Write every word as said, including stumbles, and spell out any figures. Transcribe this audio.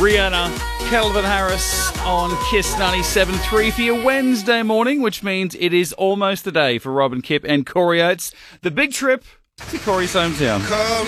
Rihanna, Calvin Harris on Kiss ninety-seven point three for your Wednesday morning, which means it is almost the day for Rob and Kip and Corey Oates. The big trip to Corey's hometown.